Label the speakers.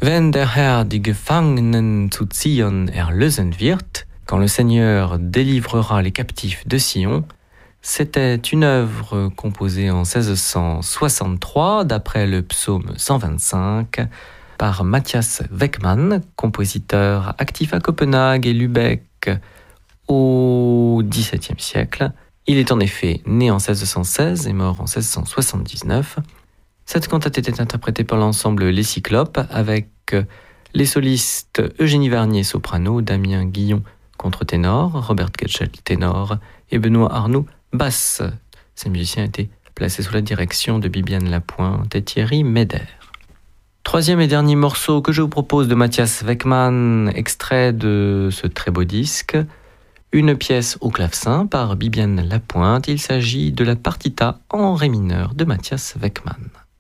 Speaker 1: Wenn der Herr die Gefangenen zu Zion erlösen wird, quand le Seigneur délivrera les captifs de Sion, c'était une œuvre composée en 1663 d'après le psaume 125 par Matthias Weckmann, compositeur actif à Copenhague et Lübeck au XVIIe siècle. Il est en effet né en 1616 et mort en 1679. Cette cantate était interprétée par l'ensemble Les Cyclopes avec les solistes Eugénie Varnier soprano, Damien Guillon contre-ténor, Robert Ketchel ténor et Benoît Arnoux basse. Ces musiciens étaient placés sous la direction de Bibiane Lapointe et Thierry Meder. Troisième et dernier morceau que je vous propose de Matthias Weckmann, extrait de ce très beau disque, une pièce au clavecin par Bibiane Lapointe. Il s'agit de la partita en ré mineur de Matthias Weckmann.